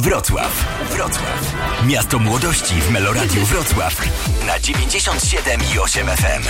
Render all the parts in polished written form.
Wrocław. Miasto młodości w Meloradiu Wrocław na 97,8 FM.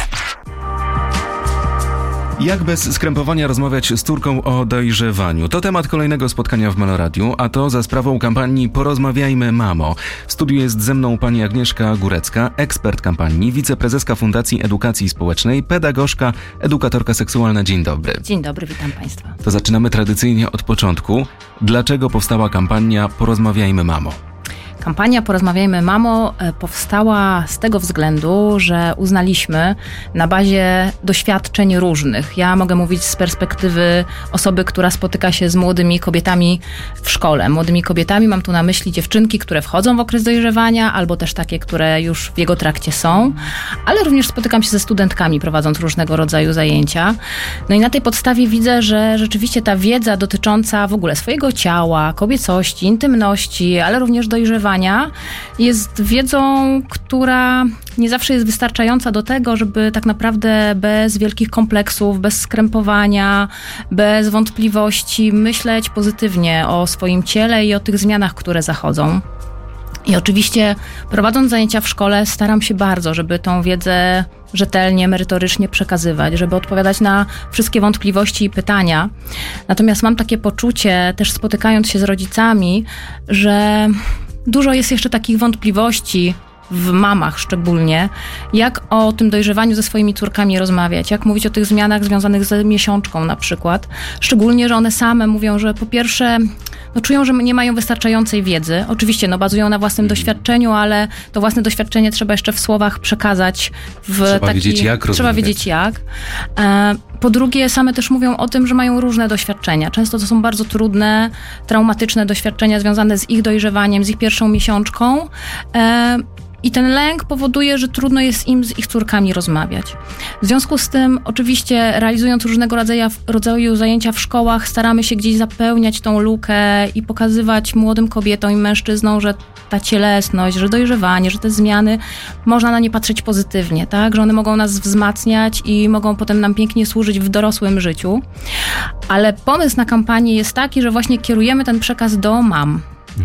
Jak bez skrępowania rozmawiać z córką o dojrzewaniu? To temat kolejnego spotkania w Meloradiu, a to za sprawą kampanii Porozmawiajmy, mamo. W studiu jest ze mną pani Agnieszka Górecka, ekspert kampanii, wiceprezeska Fundacji Edukacji Społecznej, pedagogzka, edukatorka seksualna. Dzień dobry. Dzień dobry, witam państwa. To zaczynamy tradycyjnie od początku. Dlaczego powstała kampania Porozmawiajmy, mamo? Kampania Porozmawiajmy, mamo powstała z tego względu, że uznaliśmy na bazie doświadczeń różnych. Ja mogę mówić z perspektywy osoby, która spotyka się z młodymi kobietami w szkole. Młodymi kobietami mam tu na myśli dziewczynki, które wchodzą w okres dojrzewania, albo też takie, które już w jego trakcie są, ale również spotykam się ze studentkami, prowadząc różnego rodzaju zajęcia. No i na tej podstawie widzę, że rzeczywiście ta wiedza dotycząca w ogóle swojego ciała, kobiecości, intymności, ale również dojrzewania jest wiedzą, która nie zawsze jest wystarczająca do tego, żeby tak naprawdę bez wielkich kompleksów, bez skrępowania, bez wątpliwości myśleć pozytywnie o swoim ciele i o tych zmianach, które zachodzą. I oczywiście prowadząc zajęcia w szkole staram się bardzo, żeby tą wiedzę rzetelnie, merytorycznie przekazywać, żeby odpowiadać na wszystkie wątpliwości i pytania. Natomiast mam takie poczucie, też spotykając się z rodzicami, że dużo jest jeszcze takich wątpliwości w mamach szczególnie, jak o tym dojrzewaniu ze swoimi córkami rozmawiać, jak mówić o tych zmianach związanych z miesiączką na przykład. Szczególnie, że one same mówią, że po pierwsze czują, że nie mają wystarczającej wiedzy. Oczywiście bazują na własnym doświadczeniu, ale to własne doświadczenie trzeba jeszcze w słowach przekazać. Trzeba wiedzieć jak. Trzeba wiedzieć jak. Po drugie, same też mówią o tym, że mają różne doświadczenia. Często to są bardzo trudne, traumatyczne doświadczenia związane z ich dojrzewaniem, z ich pierwszą miesiączką. I ten lęk powoduje, że trudno jest im z ich córkami rozmawiać. W związku z tym, oczywiście, realizując różnego rodzaju zajęcia w szkołach, staramy się gdzieś zapełniać tą lukę i pokazywać młodym kobietom i mężczyznom, że ta cielesność, że dojrzewanie, że te zmiany, można na nie patrzeć pozytywnie, tak? Że one mogą nas wzmacniać i mogą potem nam pięknie służyć w dorosłym życiu. Ale pomysł na kampanię jest taki, że właśnie kierujemy ten przekaz do mam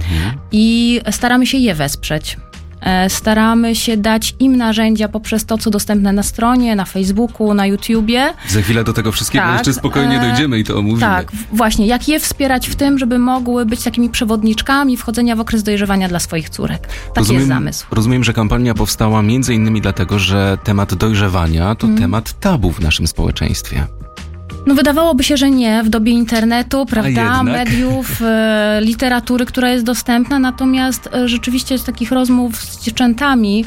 i staramy się je wesprzeć. Staramy się dać im narzędzia poprzez to, co dostępne na stronie, na Facebooku, na YouTubie. Za chwilę do tego wszystkiego jeszcze spokojnie dojdziemy i to omówimy. Tak, właśnie. Jak je wspierać w tym, żeby mogły być takimi przewodniczkami wchodzenia w okres dojrzewania dla swoich córek. Taki jest zamysł. Rozumiem, że kampania powstała między innymi dlatego, że temat dojrzewania to temat tabu w naszym społeczeństwie. Wydawałoby się, że nie, w dobie internetu, prawda, mediów, literatury, która jest dostępna, natomiast rzeczywiście z takich rozmów z dziewczętami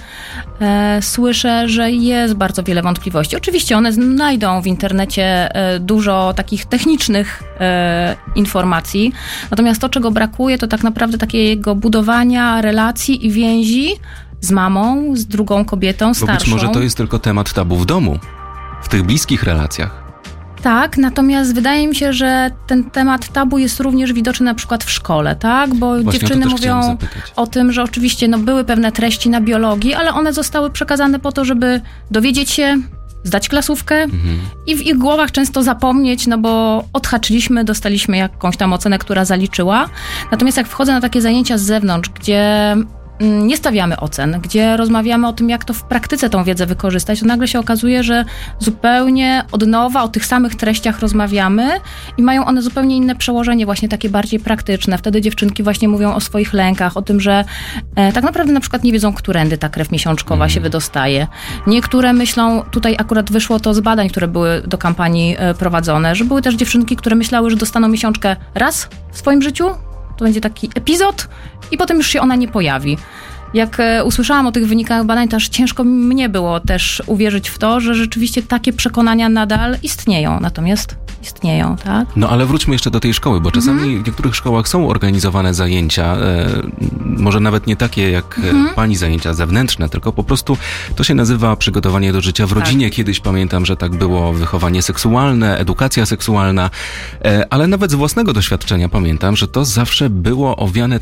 słyszę, że jest bardzo wiele wątpliwości. Oczywiście one znajdą w internecie dużo takich technicznych informacji, natomiast to, czego brakuje, to tak naprawdę takiego budowania relacji i więzi z mamą, z drugą kobietą, starszą. Bo być może to jest tylko temat tabu w domu, w tych bliskich relacjach. Tak, natomiast wydaje mi się, że ten temat tabu jest również widoczny na przykład w szkole, tak? Bo właśnie dziewczyny mówią o tym, że oczywiście były pewne treści na biologii, ale one zostały przekazane po to, żeby dowiedzieć się, zdać klasówkę i w ich głowach często zapomnieć, bo odhaczyliśmy, dostaliśmy jakąś tam ocenę, która zaliczyła. Natomiast jak wchodzę na takie zajęcia z zewnątrz, gdzie nie stawiamy ocen, gdzie rozmawiamy o tym, jak to w praktyce tą wiedzę wykorzystać, to nagle się okazuje, że zupełnie od nowa o tych samych treściach rozmawiamy i mają one zupełnie inne przełożenie, właśnie takie bardziej praktyczne. Wtedy dziewczynki właśnie mówią o swoich lękach, o tym, że tak naprawdę na przykład nie wiedzą, którędy ta krew miesiączkowa się wydostaje. Niektóre myślą, tutaj akurat wyszło to z badań, które były do kampanii prowadzone, że były też dziewczynki, które myślały, że dostaną miesiączkę raz w swoim życiu, to będzie taki epizod i potem już się ona nie pojawi. Jak usłyszałam o tych wynikach badań, to aż ciężko mnie było też uwierzyć w to, że rzeczywiście takie przekonania nadal istnieją. Natomiast istnieją, tak? Ale wróćmy jeszcze do tej szkoły, bo czasami w niektórych szkołach są organizowane zajęcia może nawet nie takie jak pani zajęcia zewnętrzne, tylko po prostu to się nazywa przygotowanie do życia w rodzinie. Tak. Kiedyś pamiętam, że tak było wychowanie seksualne, edukacja seksualna, ale nawet z własnego doświadczenia pamiętam, że to zawsze było owiane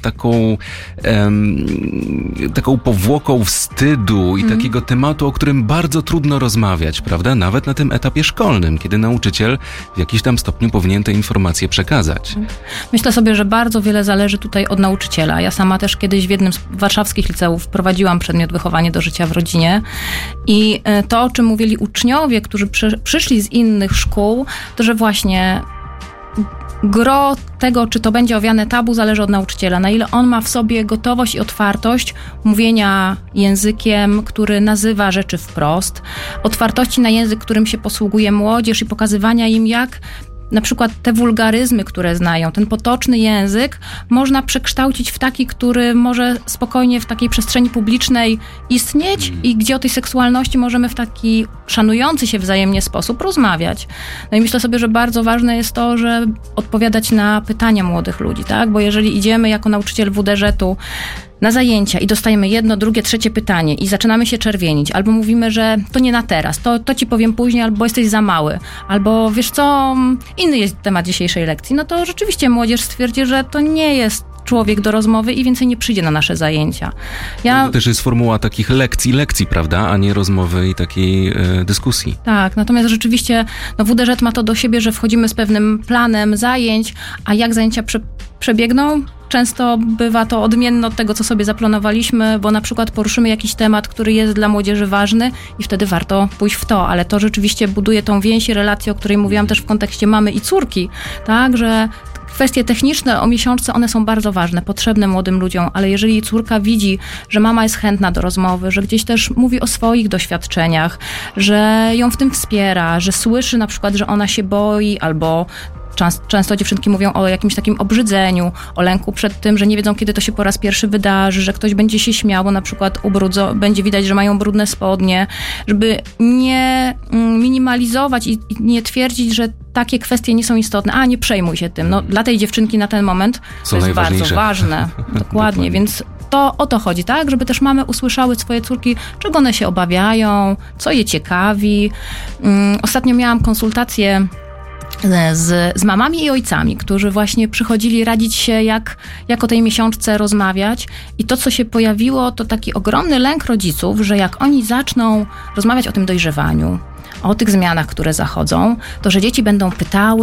taką powłoką wstydu i takiego tematu, o którym bardzo trudno rozmawiać, prawda? Nawet na tym etapie szkolnym, kiedy nauczyciel w jakiś tam stopniu powinien te informacje przekazać. Myślę sobie, że bardzo wiele zależy tutaj od nauczyciela. Ja sama też kiedyś w jednym z warszawskich liceów prowadziłam przedmiot wychowanie do życia w rodzinie i to, o czym mówili uczniowie, którzy przyszli z innych szkół, to że właśnie gro tego, czy to będzie owiane tabu, zależy od nauczyciela. Na ile on ma w sobie gotowość i otwartość mówienia językiem, który nazywa rzeczy wprost, otwartości na język, którym się posługuje młodzież i pokazywania im, jak na przykład te wulgaryzmy, które znają, ten potoczny język można przekształcić w taki, który może spokojnie w takiej przestrzeni publicznej istnieć i gdzie o tej seksualności możemy w taki szanujący się wzajemnie sposób rozmawiać. No i myślę sobie, że bardzo ważne jest to, że odpowiadać na pytania młodych ludzi, tak? Bo jeżeli idziemy jako nauczyciel WDŻ-u na zajęcia i dostajemy jedno, drugie, trzecie pytanie i zaczynamy się czerwienić, albo mówimy, że to nie na teraz, to ci powiem później, albo jesteś za mały, albo wiesz co, inny jest temat dzisiejszej lekcji, no to rzeczywiście młodzież stwierdzi, że to nie jest człowiek do rozmowy i więcej nie przyjdzie na nasze zajęcia. To też jest formuła takich lekcji, prawda, a nie rozmowy i takiej dyskusji. Tak, natomiast rzeczywiście WDŻ ma to do siebie, że wchodzimy z pewnym planem zajęć, a jak zajęcia przebiegną, często bywa to odmienne od tego, co sobie zaplanowaliśmy, bo na przykład poruszymy jakiś temat, który jest dla młodzieży ważny i wtedy warto pójść w to, ale to rzeczywiście buduje tą więź i relację, o której mówiłam też w kontekście mamy i córki, tak, że kwestie techniczne o miesiączce, one są bardzo ważne, potrzebne młodym ludziom, ale jeżeli córka widzi, że mama jest chętna do rozmowy, że gdzieś też mówi o swoich doświadczeniach, że ją w tym wspiera, że słyszy na przykład, że ona się boi albo często dziewczynki mówią o jakimś takim obrzydzeniu, o lęku przed tym, że nie wiedzą, kiedy to się po raz pierwszy wydarzy, że ktoś będzie się śmiał, bo na przykład będzie widać, że mają brudne spodnie, żeby nie minimalizować i nie twierdzić, że takie kwestie nie są istotne. A, nie przejmuj się tym. No, dla tej dziewczynki na ten moment to jest bardzo ważne. Dokładnie, więc to o to chodzi, tak? Żeby też mamy usłyszały swoje córki, czego one się obawiają, co je ciekawi. Ostatnio miałam konsultację z mamami i ojcami, którzy właśnie przychodzili radzić się, jak o tej miesiączce rozmawiać. I to, co się pojawiło, to taki ogromny lęk rodziców, że jak oni zaczną rozmawiać o tym dojrzewaniu, o tych zmianach, które zachodzą, to że dzieci będą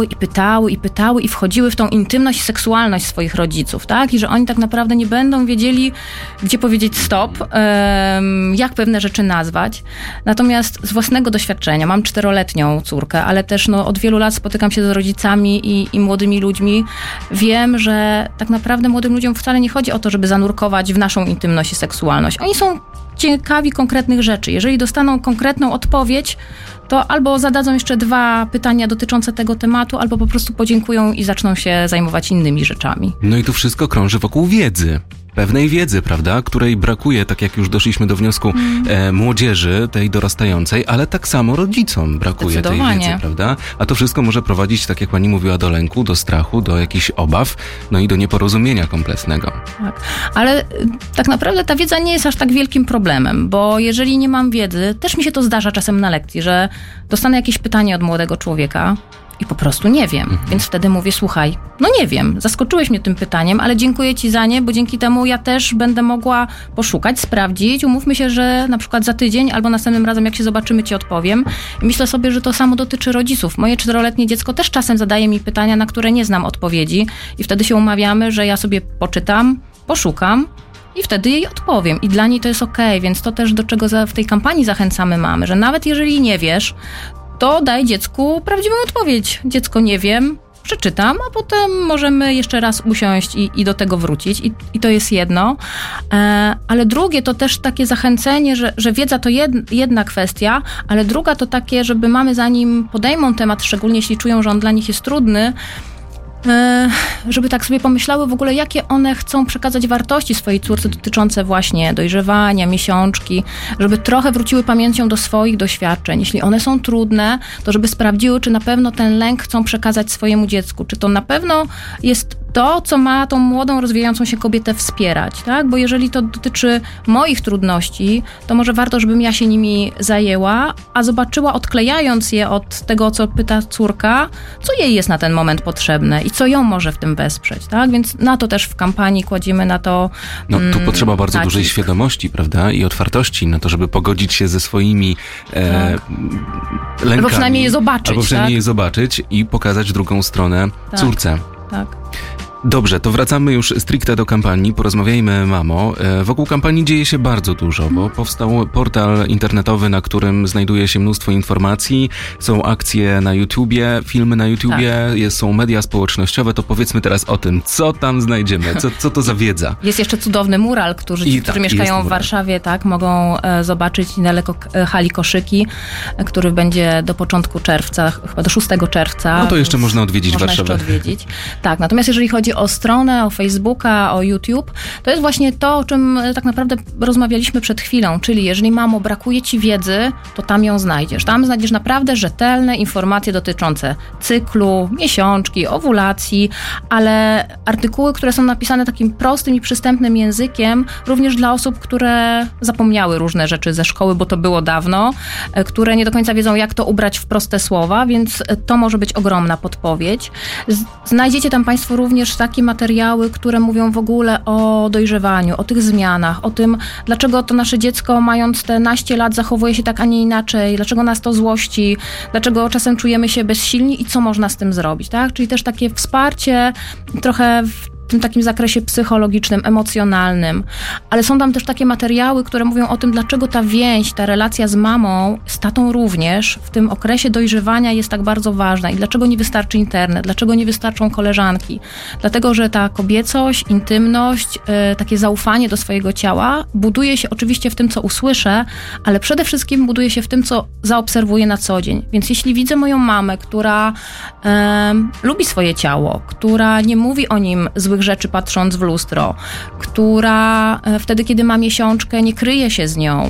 pytały i wchodziły w tą intymność i seksualność swoich rodziców, tak? I że oni tak naprawdę nie będą wiedzieli, gdzie powiedzieć stop, jak pewne rzeczy nazwać. Natomiast z własnego doświadczenia, mam 4-letnią córkę, ale też od wielu lat spotykam się z rodzicami i młodymi ludźmi. Wiem, że tak naprawdę młodym ludziom wcale nie chodzi o to, żeby zanurkować w naszą intymność i seksualność. Oni są ciekawi konkretnych rzeczy. Jeżeli dostaną konkretną odpowiedź, to albo zadadzą jeszcze 2 pytania dotyczące tego tematu, albo po prostu podziękują i zaczną się zajmować innymi rzeczami. No i tu wszystko krąży wokół wiedzy. Pewnej wiedzy, prawda, której brakuje, tak jak już doszliśmy do wniosku, młodzieży, tej dorastającej, ale tak samo rodzicom brakuje tej wiedzy, prawda? A to wszystko może prowadzić, tak jak pani mówiła, do lęku, do strachu, do jakichś obaw, no i do nieporozumienia kompletnego. Tak, ale tak naprawdę ta wiedza nie jest aż tak wielkim problemem, bo jeżeli nie mam wiedzy, też mi się to zdarza czasem na lekcji, że dostanę jakieś pytanie od młodego człowieka, i po prostu nie wiem. Więc wtedy mówię, słuchaj, nie wiem, zaskoczyłeś mnie tym pytaniem, ale dziękuję ci za nie, bo dzięki temu ja też będę mogła poszukać, sprawdzić. Umówmy się, że na przykład za tydzień albo następnym razem, jak się zobaczymy, ci odpowiem. I myślę sobie, że to samo dotyczy rodziców. Moje 4-letnie dziecko też czasem zadaje mi pytania, na które nie znam odpowiedzi i wtedy się umawiamy, że ja sobie poczytam, poszukam i wtedy jej odpowiem. I dla niej to jest okej, więc to też do czego w tej kampanii zachęcamy mamy, że nawet jeżeli nie wiesz, to daj dziecku prawdziwą odpowiedź. Dziecko nie wiem, przeczytam, a potem możemy jeszcze raz usiąść i do tego wrócić. I to jest jedno. Ale drugie to też takie zachęcenie, że wiedza to jedna kwestia, ale druga to takie, żeby mamy zanim podejmą temat, szczególnie jeśli czują, że on dla nich jest trudny, żeby tak sobie pomyślały w ogóle, jakie one chcą przekazać wartości swojej córce dotyczące właśnie dojrzewania, miesiączki, żeby trochę wróciły pamięcią do swoich doświadczeń. Jeśli one są trudne, to żeby sprawdziły, czy na pewno ten lęk chcą przekazać swojemu dziecku, czy to na pewno jest to, co ma tą młodą, rozwijającą się kobietę wspierać, tak? Bo jeżeli to dotyczy moich trudności, to może warto, żebym ja się nimi zajęła, a zobaczyła, odklejając je od tego, co pyta córka, co jej jest na ten moment potrzebne i co ją może w tym wesprzeć, tak? Więc na to też w kampanii kładziemy na to tu potrzeba bardzo nacisk. dużej świadomości, prawda? I otwartości na to, żeby pogodzić się ze swoimi lękami. Albo przynajmniej je zobaczyć, Albo przynajmniej tak? je zobaczyć i pokazać drugą stronę córce. Tak. Dobrze, to wracamy już stricte do kampanii. Porozmawiajmy, mamo. Wokół kampanii dzieje się bardzo dużo, bo powstał portal internetowy, na którym znajduje się mnóstwo informacji. Są akcje na YouTubie, filmy na YouTubie, są media społecznościowe. To powiedzmy teraz o tym, co tam znajdziemy, co to za wiedza. Jest jeszcze cudowny mural, którzy mieszkają w Warszawie, tak, mogą zobaczyć niedaleko hali Koszyki, który będzie do początku czerwca, chyba do 6 czerwca. No to jeszcze można odwiedzić Warszawę. Jeszcze odwiedzić. Tak, natomiast jeżeli chodzi o stronę, o Facebooka, o YouTube, to jest właśnie to, o czym tak naprawdę rozmawialiśmy przed chwilą, czyli jeżeli, mamo, brakuje ci wiedzy, to tam ją znajdziesz. Tam znajdziesz naprawdę rzetelne informacje dotyczące cyklu, miesiączki, owulacji, ale artykuły, które są napisane takim prostym i przystępnym językiem, również dla osób, które zapomniały różne rzeczy ze szkoły, bo to było dawno, które nie do końca wiedzą, jak to ubrać w proste słowa, więc to może być ogromna podpowiedź. Znajdziecie tam Państwo również takie materiały, które mówią w ogóle o dojrzewaniu, o tych zmianach, o tym, dlaczego to nasze dziecko, mając te naście lat, zachowuje się tak, a nie inaczej, dlaczego nas to złości, dlaczego czasem czujemy się bezsilni i co można z tym zrobić, tak? Czyli też takie wsparcie trochę w tym takim zakresie psychologicznym, emocjonalnym, ale są tam też takie materiały, które mówią o tym, dlaczego ta więź, ta relacja z mamą, z tatą również w tym okresie dojrzewania jest tak bardzo ważna i dlaczego nie wystarczy internet, dlaczego nie wystarczą koleżanki. Dlatego, że ta kobiecość, intymność, takie zaufanie do swojego ciała buduje się oczywiście w tym, co usłyszę, ale przede wszystkim buduje się w tym, co zaobserwuję na co dzień. Więc jeśli widzę moją mamę, która lubi swoje ciało, która nie mówi o nim złych rzeczy patrząc w lustro, która wtedy, kiedy ma miesiączkę, nie kryje się z nią,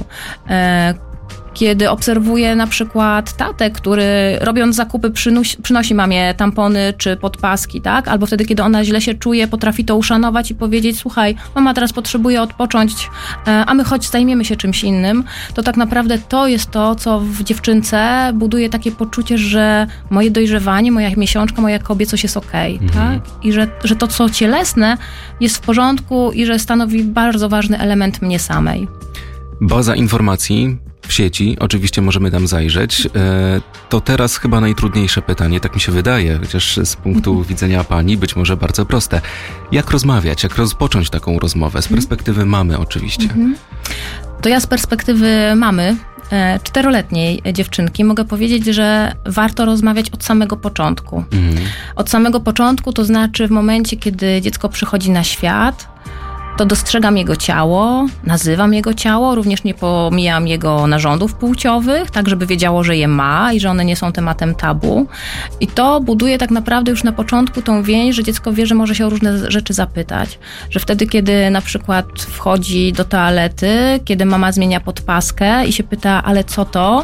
kiedy obserwuję na przykład tatę, który robiąc zakupy przynosi mamie tampony czy podpaski, tak? Albo wtedy, kiedy ona źle się czuje, potrafi to uszanować i powiedzieć: słuchaj, mama teraz potrzebuje odpocząć, a my choć zajmiemy się czymś innym, to tak naprawdę to jest to, co w dziewczynce buduje takie poczucie, że moje dojrzewanie, moja miesiączka, moja kobiecość jest okej, tak? I że to, co cielesne, jest w porządku i że stanowi bardzo ważny element mnie samej. Baza informacji w sieci, oczywiście możemy tam zajrzeć. To teraz chyba najtrudniejsze pytanie, tak mi się wydaje, chociaż z punktu widzenia pani być może bardzo proste. Jak rozmawiać, jak rozpocząć taką rozmowę? Z perspektywy mamy oczywiście. To ja z perspektywy mamy 4-letniej dziewczynki mogę powiedzieć, że warto rozmawiać od samego początku. Od samego początku, to znaczy w momencie, kiedy dziecko przychodzi na świat, to dostrzegam jego ciało, nazywam jego ciało, również nie pomijam jego narządów płciowych, tak żeby wiedziało, że je ma i że one nie są tematem tabu. I to buduje tak naprawdę już na początku tą więź, że dziecko wie, że może się o różne rzeczy zapytać. Że wtedy, kiedy na przykład wchodzi do toalety, kiedy mama zmienia podpaskę i się pyta: ale co to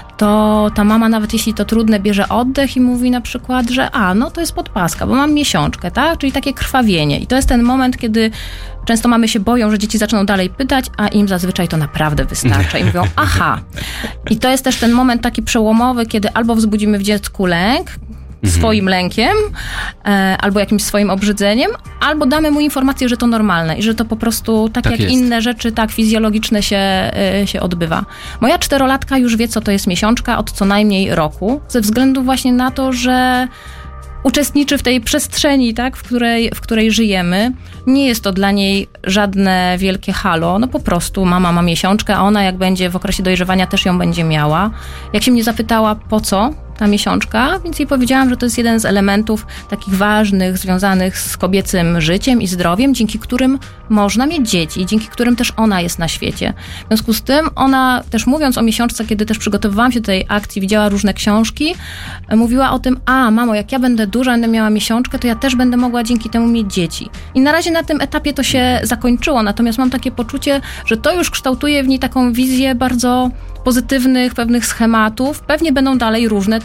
ta mama, nawet jeśli to trudne, bierze oddech i mówi na przykład, że no to jest podpaska, bo mam miesiączkę, tak? Czyli takie krwawienie. I to jest ten moment, kiedy często mamy się boją, że dzieci zaczną dalej pytać, a im zazwyczaj to naprawdę wystarcza. I mówią: aha. I to jest też ten moment taki przełomowy, kiedy albo wzbudzimy w dziecku lęk, swoim lękiem, albo jakimś swoim obrzydzeniem, albo damy mu informację, że to normalne i że to po prostu tak jak jest. inne rzeczy, tak fizjologiczne się odbywa. Moja 4-latka już wie, co to jest miesiączka od co najmniej roku, ze względu właśnie na to, że uczestniczy w tej przestrzeni, tak, w której żyjemy. Nie jest to dla niej żadne wielkie halo. No po prostu mama ma miesiączkę, a ona jak będzie w okresie dojrzewania, też ją będzie miała. Jak się mnie zapytała, po co ta miesiączka, więc jej powiedziałam, że to jest jeden z elementów takich ważnych, związanych z kobiecym życiem i zdrowiem, dzięki którym można mieć dzieci, dzięki którym też ona jest na świecie. W związku z tym ona też, mówiąc o miesiączce, kiedy też przygotowywałam się do tej akcji, widziała różne książki, mówiła o tym: mamo, jak ja będę duża, będę miała miesiączkę, to ja też będę mogła dzięki temu mieć dzieci. I na razie na tym etapie to się zakończyło, natomiast mam takie poczucie, że to już kształtuje w niej taką wizję bardzo pozytywnych pewnych schematów. Pewnie będą dalej różne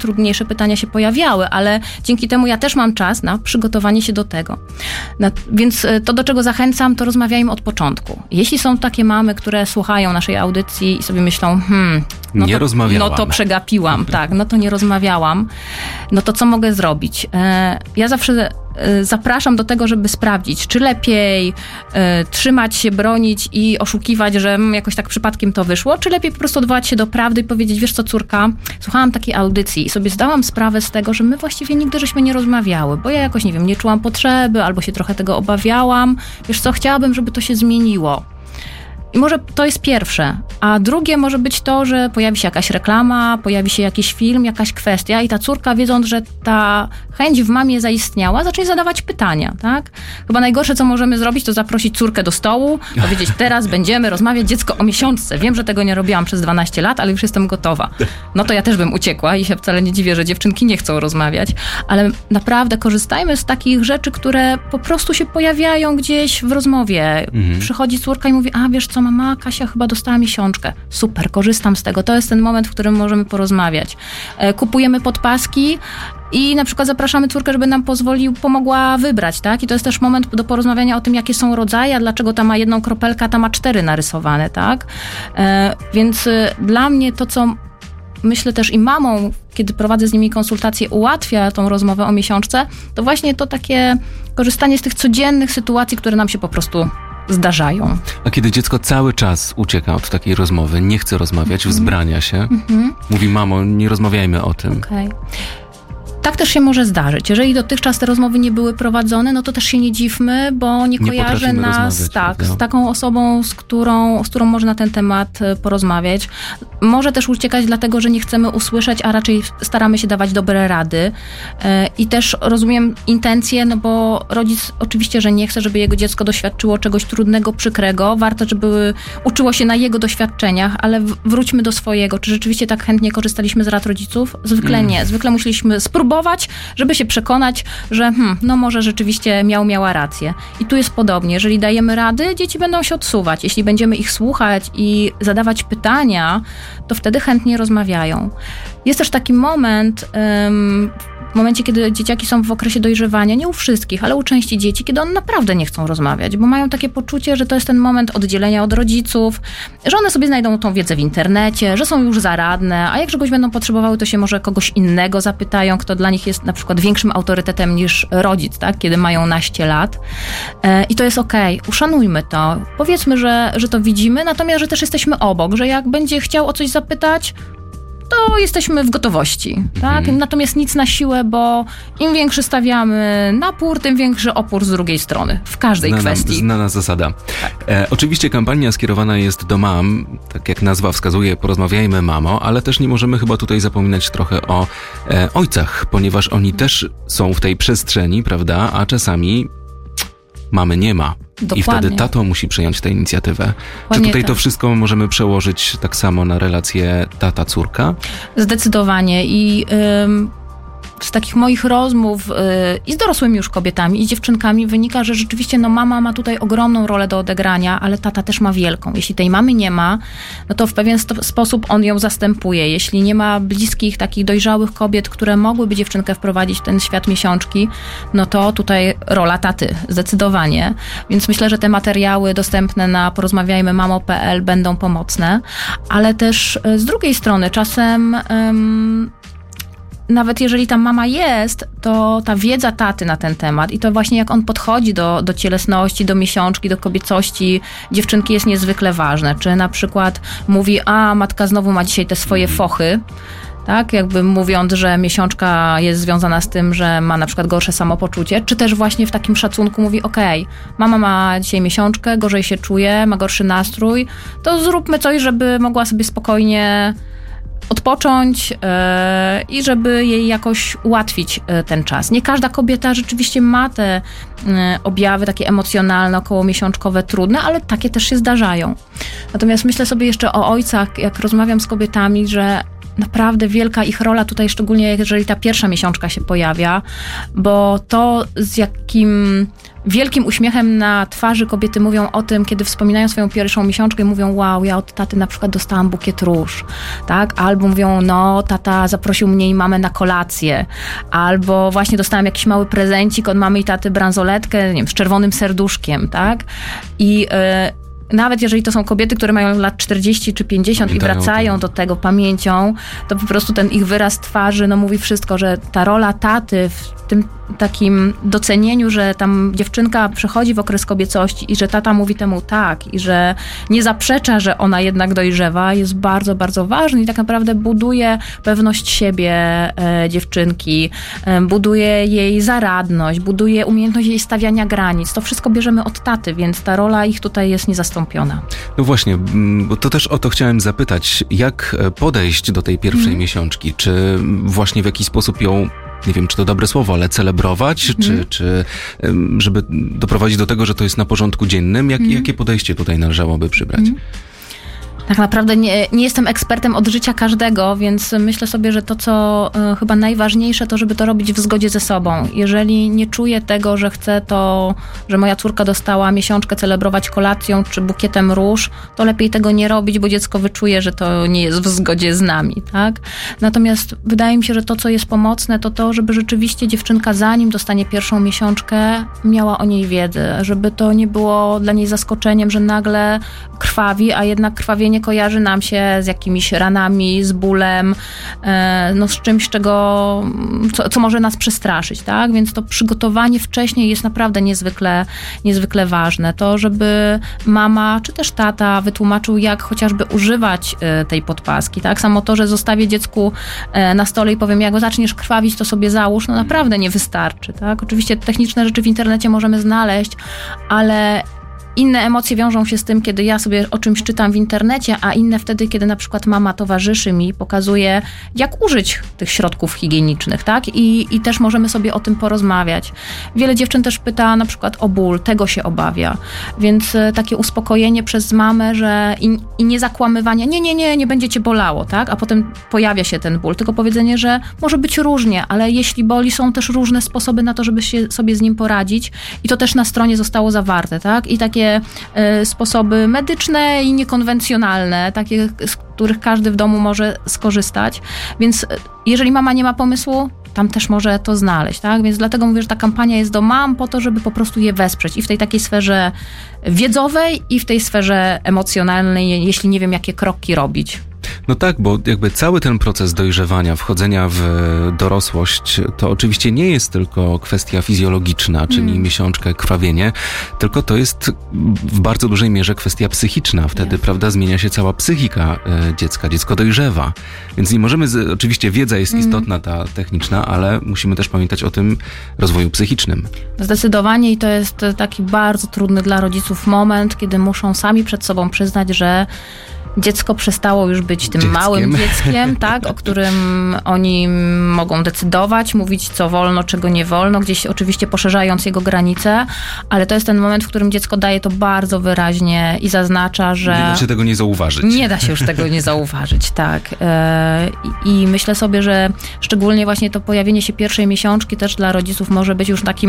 trudniejsze pytania się pojawiały, ale dzięki temu ja też mam czas na przygotowanie się do tego. Więc to, do czego zachęcam, to rozmawiajmy od początku. Jeśli są takie mamy, które słuchają naszej audycji i sobie myślą, nie rozmawiałam. No to przegapiłam, tak, no to nie rozmawiałam. No to co mogę zrobić? Ja zawsze zapraszam do tego, żeby sprawdzić, czy lepiej trzymać się, bronić i oszukiwać, że jakoś tak przypadkiem to wyszło, czy lepiej po prostu odwołać się do prawdy i powiedzieć, wiesz co, córka, słuchałam takiej audycji i sobie zdałam sprawę z tego, że my właściwie nigdy żeśmy nie rozmawiały, bo ja jakoś, nie wiem, nie czułam potrzeby albo się trochę tego obawiałam. Wiesz co, chciałabym, żeby to się zmieniło. I może to jest pierwsze, a drugie może być to, że pojawi się jakaś reklama, pojawi się jakiś film, jakaś kwestia i ta córka, wiedząc, że ta chęć w mamie zaistniała, zacznie zadawać pytania, tak? Chyba najgorsze, co możemy zrobić, to zaprosić córkę do stołu, powiedzieć, teraz będziemy rozmawiać dziecko o miesiączce. Wiem, że tego nie robiłam przez 12 lat, ale już jestem gotowa. No to ja też bym uciekła i się wcale nie dziwię, że dziewczynki nie chcą rozmawiać, ale naprawdę korzystajmy z takich rzeczy, które po prostu się pojawiają gdzieś w rozmowie. Przychodzi córka i mówi, a wiesz co, mama, Kasia chyba dostała miesiączkę. Super, korzystam z tego. To jest ten moment, w którym możemy porozmawiać. Kupujemy podpaski i na przykład zapraszamy córkę, żeby nam pomogła wybrać, tak? I to jest też moment do porozmawiania o tym, jakie są rodzaje, a dlaczego ta ma 1 kropelkę, a ta ma 4 narysowane, tak? Więc dla mnie to, co myślę też i mamą, kiedy prowadzę z nimi konsultacje, ułatwia tą rozmowę o miesiączce, to właśnie to takie korzystanie z tych codziennych sytuacji, które nam się po prostu zdarzają. A kiedy dziecko cały czas ucieka od takiej rozmowy, nie chce rozmawiać, wzbrania się, mówi, mamo, nie rozmawiajmy o tym. Okej. Tak też się może zdarzyć. Jeżeli dotychczas te rozmowy nie były prowadzone, no to też się nie dziwmy, bo nie kojarzy nas z taką osobą, z którą można na ten temat porozmawiać. Może też uciekać dlatego, że nie chcemy usłyszeć, a raczej staramy się dawać dobre rady. I też rozumiem intencje, no bo rodzic oczywiście, że nie chce, żeby jego dziecko doświadczyło czegoś trudnego, przykrego. Warto, żeby uczyło się na jego doświadczeniach, ale wróćmy do swojego. Czy rzeczywiście tak chętnie korzystaliśmy z rad rodziców? Zwykle nie. Zwykle musieliśmy spróbować, żeby się przekonać, że no może rzeczywiście miała rację. I tu jest podobnie. Jeżeli dajemy rady, dzieci będą się odsuwać. Jeśli będziemy ich słuchać i zadawać pytania, to wtedy chętnie rozmawiają. Jest też taki moment, w momencie, kiedy dzieciaki są w okresie dojrzewania, nie u wszystkich, ale u części dzieci, kiedy one naprawdę nie chcą rozmawiać, bo mają takie poczucie, że to jest ten moment oddzielenia od rodziców, że one sobie znajdą tą wiedzę w internecie, że są już zaradne, a jak czegoś będą potrzebowały, to się może kogoś innego zapytają, kto dla nich jest na przykład większym autorytetem niż rodzic, tak? Kiedy mają naście lat. I to jest okej. Uszanujmy to. Powiedzmy, że to widzimy, natomiast, że też jesteśmy obok, że jak będzie chciał o coś zapytać, to jesteśmy w gotowości, tak? Natomiast nic na siłę, bo im większy stawiamy napór, tym większy opór z drugiej strony, w każdej kwestii. Znana zasada. Tak. Oczywiście kampania skierowana jest do mam, tak jak nazwa wskazuje, porozmawiajmy mamo, ale też nie możemy chyba tutaj zapominać trochę o ojcach, ponieważ oni też są w tej przestrzeni, prawda? A czasami mamy nie ma. Dokładnie. I wtedy tato musi przejąć tę inicjatywę. Dokładnie. Czy tutaj to wszystko możemy przełożyć tak samo na relację tata-córka? Zdecydowanie. I z takich moich rozmów i z dorosłymi już kobietami, i dziewczynkami wynika, że rzeczywiście mama ma tutaj ogromną rolę do odegrania, ale tata też ma wielką. Jeśli tej mamy nie ma, no to w pewien sposób on ją zastępuje. Jeśli nie ma bliskich, takich dojrzałych kobiet, które mogłyby dziewczynkę wprowadzić w ten świat miesiączki, no to tutaj rola taty, zdecydowanie. Więc myślę, że te materiały dostępne na porozmawiajmymamo.pl będą pomocne, ale też z drugiej strony czasem nawet jeżeli ta mama jest, to ta wiedza taty na ten temat i to właśnie jak on podchodzi do cielesności, do miesiączki, do kobiecości dziewczynki jest niezwykle ważne. Czy na przykład mówi, a matka znowu ma dzisiaj te swoje fochy, tak, jakby mówiąc, że miesiączka jest związana z tym, że ma na przykład gorsze samopoczucie, czy też właśnie w takim szacunku mówi, okej, mama ma dzisiaj miesiączkę, gorzej się czuje, ma gorszy nastrój, to zróbmy coś, żeby mogła sobie spokojnie odpocząć i żeby jej jakoś ułatwić ten czas. Nie każda kobieta rzeczywiście ma te objawy takie emocjonalne, okołomiesiączkowe, trudne, ale takie też się zdarzają. Natomiast myślę sobie jeszcze o ojcach, jak rozmawiam z kobietami, że naprawdę wielka ich rola tutaj, szczególnie jeżeli ta pierwsza miesiączka się pojawia, bo to z jakim wielkim uśmiechem na twarzy kobiety mówią o tym, kiedy wspominają swoją pierwszą miesiączkę i mówią, wow, ja od taty na przykład dostałam bukiet róż, tak? Albo mówią, no, tata zaprosił mnie i mamę na kolację, albo właśnie dostałam jakiś mały prezencik od mamy i taty, bransoletkę, nie wiem, z czerwonym serduszkiem, tak? I nawet jeżeli to są kobiety, które mają lat 40 czy 50 i wracają do tego pamięcią, to po prostu ten ich wyraz twarzy, no mówi wszystko, że ta rola taty w tym takim docenieniu, że tam dziewczynka przechodzi w okres kobiecości i że tata mówi temu tak i że nie zaprzecza, że ona jednak dojrzewa, jest bardzo, bardzo ważny i tak naprawdę buduje pewność siebie dziewczynki, buduje jej zaradność, buduje umiejętność jej stawiania granic. To wszystko bierzemy od taty, więc ta rola ich tutaj jest niezastąpiona. No właśnie, bo to też o to chciałem zapytać, jak podejść do tej pierwszej miesiączki? Czy właśnie w jakiś sposób ją, nie wiem, czy to dobre słowo, ale celebrować, czy żeby doprowadzić do tego, że to jest na porządku dziennym? Jakie podejście tutaj należałoby przybrać? Tak naprawdę nie jestem ekspertem od życia każdego, więc myślę sobie, że to, co chyba najważniejsze, to żeby to robić w zgodzie ze sobą. Jeżeli nie czuję tego, że chcę to, że moja córka dostała miesiączkę celebrować kolacją czy bukietem róż, to lepiej tego nie robić, bo dziecko wyczuje, że to nie jest w zgodzie z nami, tak? Natomiast wydaje mi się, że to, co jest pomocne, to to, żeby rzeczywiście dziewczynka, zanim dostanie pierwszą miesiączkę, miała o niej wiedzę, żeby to nie było dla niej zaskoczeniem, że nagle krwawi, a jednak krwawienie kojarzy nam się z jakimiś ranami, z bólem, no z czymś, co może nas przestraszyć, tak? Więc to przygotowanie wcześniej jest naprawdę niezwykle ważne. To, żeby mama czy też tata wytłumaczył, jak chociażby używać tej podpaski, tak? Samo to, że zostawię dziecku na stole i powiem, jak go zaczniesz krwawić, to sobie załóż, no naprawdę nie wystarczy, tak? Oczywiście techniczne rzeczy w internecie możemy znaleźć, ale inne emocje wiążą się z tym, kiedy ja sobie o czymś czytam w internecie, a inne wtedy, kiedy na przykład mama towarzyszy mi, pokazuje, jak użyć tych środków higienicznych, tak? I też możemy sobie o tym porozmawiać. Wiele dziewczyn też pyta na przykład o ból, tego się obawia. Więc takie uspokojenie przez mamę, że i nie zakłamywanie, nie będzie cię bolało, tak? A potem pojawia się ten ból. Tylko powiedzenie, że może być różnie, ale jeśli boli, są też różne sposoby na to, żeby się sobie z nim poradzić. I to też na stronie zostało zawarte, tak? I takie sposoby medyczne i niekonwencjonalne, takie, z których każdy w domu może skorzystać. Więc jeżeli mama nie ma pomysłu, tam też może to znaleźć, tak? Więc dlatego mówię, że ta kampania jest do mam po to, żeby po prostu je wesprzeć i w tej takiej sferze wiedzowej i w tej sferze emocjonalnej, jeśli nie wiem, jakie kroki robić. No tak, bo jakby cały ten proces dojrzewania, wchodzenia w dorosłość, to oczywiście nie jest tylko kwestia fizjologiczna, czyli miesiączka, krwawienie, tylko to jest w bardzo dużej mierze kwestia psychiczna. Wtedy, prawda, zmienia się cała psychika dziecka, dziecko dojrzewa. Więc nie możemy, oczywiście wiedza jest istotna, ta techniczna, ale musimy też pamiętać o tym rozwoju psychicznym. Zdecydowanie i to jest taki bardzo trudny dla rodziców moment, kiedy muszą sami przed sobą przyznać, że dziecko przestało już być tym małym dzieckiem, tak, o którym oni mogą decydować, mówić co wolno, czego nie wolno, gdzieś oczywiście poszerzając jego granice, ale to jest ten moment, w którym dziecko daje to bardzo wyraźnie i zaznacza, że... Nie da się tego nie zauważyć. Nie da się już tego nie zauważyć, tak. I myślę sobie, że szczególnie właśnie to pojawienie się pierwszej miesiączki też dla rodziców może być już takim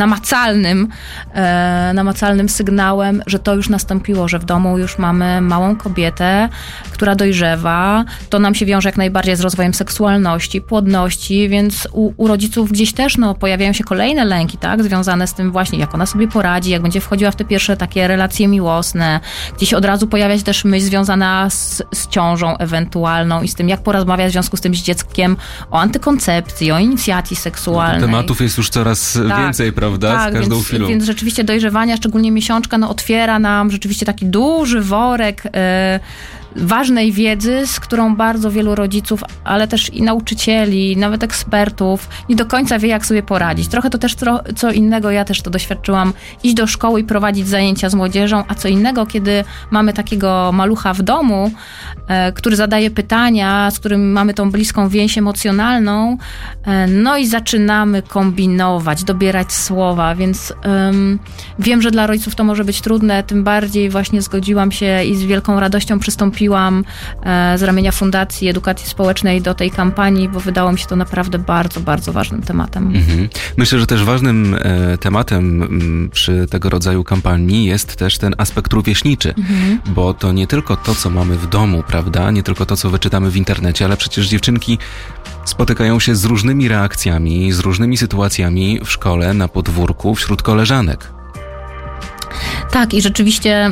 namacalnym sygnałem, że to już nastąpiło, że w domu już mamy małą kobietę, która dojrzewa. To nam się wiąże jak najbardziej z rozwojem seksualności, płodności, więc u rodziców gdzieś też pojawiają się kolejne lęki, tak, związane z tym właśnie, jak ona sobie poradzi, jak będzie wchodziła w te pierwsze takie relacje miłosne. Gdzieś od razu pojawia się też myśl związana z ciążą ewentualną i z tym, jak porozmawiać w związku z tym z dzieckiem o antykoncepcji, o inicjacji seksualnej. Tematów jest już coraz więcej, prawda, tak, z każdą chwilą. Więc rzeczywiście dojrzewania, szczególnie miesiączka, otwiera nam rzeczywiście taki duży worek ważnej wiedzy, z którą bardzo wielu rodziców, ale też i nauczycieli, nawet ekspertów nie do końca wie, jak sobie poradzić. Trochę to też co innego, ja też to doświadczyłam, iść do szkoły i prowadzić zajęcia z młodzieżą, a co innego, kiedy mamy takiego malucha w domu, który zadaje pytania, z którym mamy tą bliską więź emocjonalną, i zaczynamy kombinować, dobierać słowa, więc wiem, że dla rodziców to może być trudne, tym bardziej właśnie zgodziłam się i z wielką radością przystąpiłam wstąpiłam z ramienia Fundacji Edukacji Społecznej do tej kampanii, bo wydało mi się to naprawdę bardzo, bardzo ważnym tematem. Myślę, że też ważnym tematem przy tego rodzaju kampanii jest też ten aspekt rówieśniczy, bo to nie tylko to, co mamy w domu, prawda? Nie tylko to, co wyczytamy w internecie, ale przecież dziewczynki spotykają się z różnymi reakcjami, z różnymi sytuacjami w szkole, na podwórku, wśród koleżanek. Tak, i rzeczywiście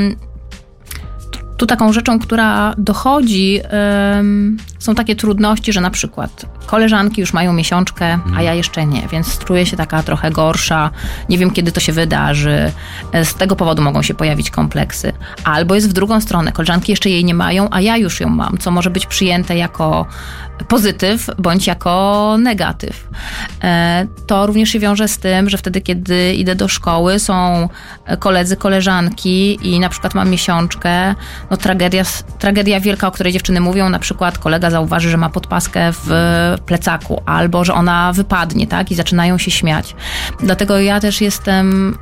tu taką rzeczą, która dochodzi, są takie trudności, że na przykład koleżanki już mają miesiączkę, a ja jeszcze nie, więc czuję się taka trochę gorsza, nie wiem, kiedy to się wydarzy, z tego powodu mogą się pojawić kompleksy. Albo jest w drugą stronę, koleżanki jeszcze jej nie mają, a ja już ją mam, co może być przyjęte jako pozytyw, bądź jako negatyw. To również się wiąże z tym, że wtedy, kiedy idę do szkoły, są koledzy, koleżanki i na przykład mam miesiączkę, no tragedia wielka, o której dziewczyny mówią, na przykład kolega zauważy, że ma podpaskę w plecaku, albo że ona wypadnie, tak, i zaczynają się śmiać. Dlatego ja też jestem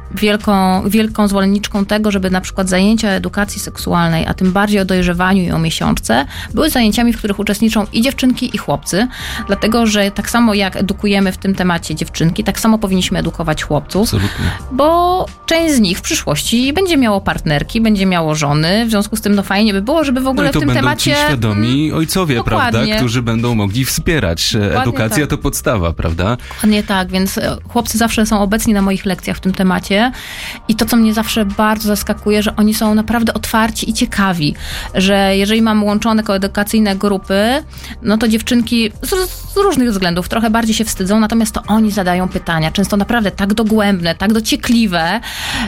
wielką zwolenniczką tego, żeby na przykład zajęcia edukacji seksualnej, a tym bardziej o dojrzewaniu i o miesiączce, były zajęciami, w których uczestniczą i dziewczynki, i chłopcy, dlatego, że tak samo jak edukujemy w tym temacie dziewczynki, tak samo powinniśmy edukować chłopców. Absolutnie. Bo część z nich w przyszłości będzie miało partnerki, będzie miało żony, w związku z tym fajnie by było, żeby w ogóle w tym temacie... ci świadomi ojcowie, prawda, którzy będą mogli wspierać. Dokładnie edukacja tak. To podstawa, prawda? Dokładnie tak, więc chłopcy zawsze są obecni na moich lekcjach w tym temacie i to, co mnie zawsze bardzo zaskakuje, że oni są naprawdę otwarci i ciekawi, że jeżeli mamy łączone koedukacyjne grupy, no to dziewczynki z różnych względów trochę bardziej się wstydzą, natomiast to oni zadają pytania, często naprawdę tak dogłębne, tak dociekliwe,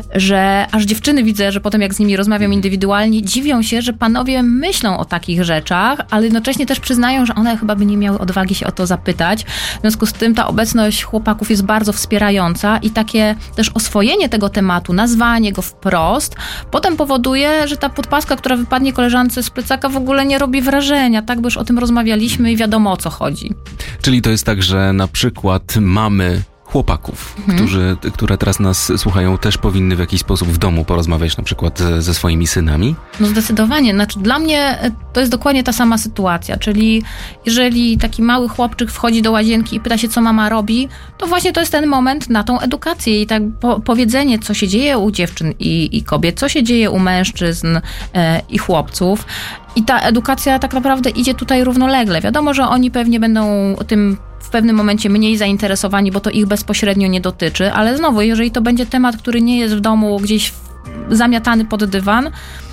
że aż dziewczyny widzę, że potem jak z nimi rozmawiam indywidualnie, dziwią się, że panowie myślą o takich rzeczach, ale jednocześnie też przyznają, że one chyba by nie miały odwagi się o to zapytać. W związku z tym ta obecność chłopaków jest bardzo wspierająca i takie też oswojenie tego tematu, nazwanie go wprost, potem powoduje, że ta podpaska, która wypadnie koleżance z plecaka, w ogóle nie robi wrażenia, tak? Bo już o tym rozmawialiśmy i wiadomo, o co chodzi. Czyli to jest tak, że na przykład mamy chłopaków, które teraz nas słuchają, też powinny w jakiś sposób w domu porozmawiać na przykład ze swoimi synami? No zdecydowanie. Znaczy dla mnie to jest dokładnie ta sama sytuacja, czyli jeżeli taki mały chłopczyk wchodzi do łazienki i pyta się, co mama robi, to właśnie to jest ten moment na tą edukację i tak powiedzenie, co się dzieje u dziewczyn i kobiet, co się dzieje u mężczyzn i chłopców. I ta edukacja tak naprawdę idzie tutaj równolegle. Wiadomo, że oni pewnie będą tym w pewnym momencie mniej zainteresowani, bo to ich bezpośrednio nie dotyczy, ale znowu, jeżeli to będzie temat, który nie jest w domu gdzieś zamiatany pod dywan,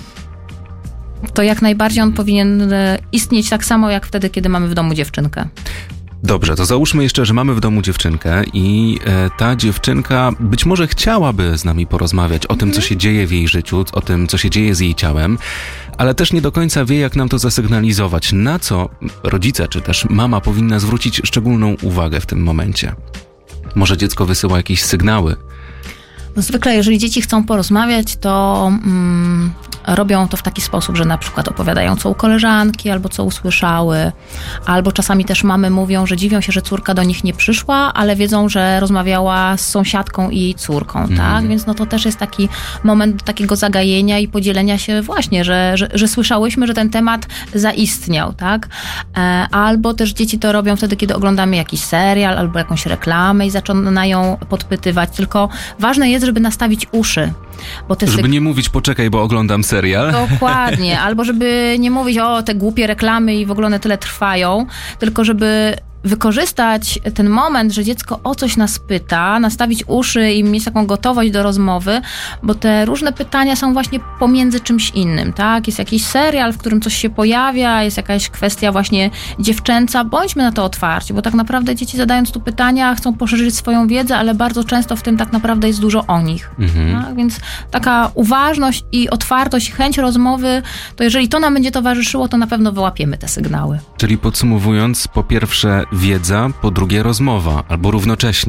to jak najbardziej on powinien istnieć tak samo, jak wtedy, kiedy mamy w domu dziewczynkę. Dobrze, to załóżmy jeszcze, że mamy w domu dziewczynkę i ta dziewczynka być może chciałaby z nami porozmawiać o tym, co się dzieje w jej życiu, o tym, co się dzieje z jej ciałem, ale też nie do końca wie, jak nam to zasygnalizować, na co rodzice czy też mama powinna zwrócić szczególną uwagę w tym momencie. Może dziecko wysyła jakieś sygnały. No zwykle, jeżeli dzieci chcą porozmawiać, to robią to w taki sposób, że na przykład opowiadają, co u koleżanki, albo co usłyszały, albo czasami też mamy mówią, że dziwią się, że córka do nich nie przyszła, ale wiedzą, że rozmawiała z sąsiadką i jej córką, tak? Więc no to też jest taki moment takiego zagajenia i podzielenia się właśnie, że słyszałyśmy, że ten temat zaistniał, tak? Albo też dzieci to robią wtedy, kiedy oglądamy jakiś serial albo jakąś reklamę i zaczynają podpytywać, tylko ważne jest, żeby nastawić uszy. Bo żeby nie mówić, poczekaj, bo oglądam serial. Dokładnie, albo żeby nie mówić, o, te głupie reklamy i w ogóle one tyle trwają, tylko żeby wykorzystać ten moment, że dziecko o coś nas pyta, nastawić uszy i mieć taką gotowość do rozmowy, bo te różne pytania są właśnie pomiędzy czymś innym, tak? Jest jakiś serial, w którym coś się pojawia, jest jakaś kwestia właśnie dziewczęca, bądźmy na to otwarci, bo tak naprawdę dzieci zadając tu pytania chcą poszerzyć swoją wiedzę, ale bardzo często w tym tak naprawdę jest dużo o nich. Tak? Więc taka uważność i otwartość, chęć rozmowy, to jeżeli to nam będzie towarzyszyło, to na pewno wyłapiemy te sygnały. Czyli podsumowując, po pierwsze wiedza, po drugie rozmowa, albo równocześnie.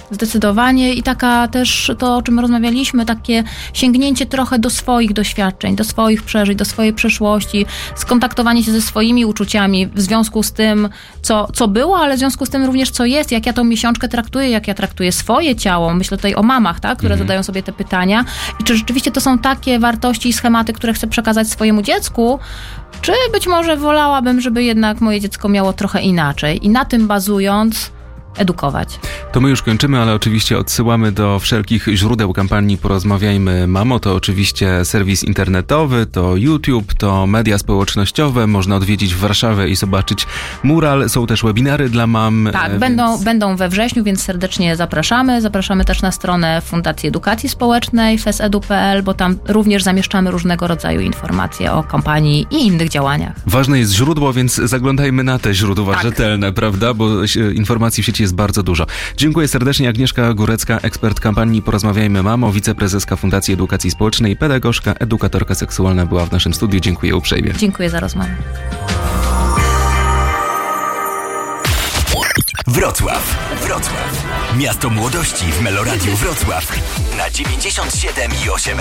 Zdecydowanie i taka też to, o czym rozmawialiśmy, takie sięgnięcie trochę do swoich doświadczeń, do swoich przeżyć, do swojej przeszłości, skontaktowanie się ze swoimi uczuciami w związku z tym, co było, ale w związku z tym również, co jest, jak ja tą miesiączkę traktuję, jak ja traktuję swoje ciało. Myślę tutaj o mamach, tak, które zadają sobie te pytania. I czy rzeczywiście to są takie wartości i schematy, które chcę przekazać swojemu dziecku, czy być może wolałabym, żeby jednak moje dziecko miało trochę inaczej. I na tym bazując edukować. To my już kończymy, ale oczywiście odsyłamy do wszelkich źródeł kampanii Porozmawiajmy Mamo. To oczywiście serwis internetowy, to YouTube, to media społecznościowe. Można odwiedzić Warszawę i zobaczyć mural. Są też webinary dla mam. Tak, będą we wrześniu, więc serdecznie zapraszamy. Zapraszamy też na stronę Fundacji Edukacji Społecznej fesedu.pl, bo tam również zamieszczamy różnego rodzaju informacje o kampanii i innych działaniach. Ważne jest źródło, więc zaglądajmy na te źródła rzetelne, prawda? Bo informacji w sieci jest bardzo dużo. Dziękuję serdecznie. Agnieszka Górecka, ekspert kampanii Porozmawiajmy Mamo, wiceprezeska Fundacji Edukacji Społecznej, pedagogzka, edukatorka seksualna była w naszym studiu. Dziękuję uprzejmie. Dziękuję za rozmowę. Wrocław. Miasto młodości w Meloradiu Wrocław. Na 97,8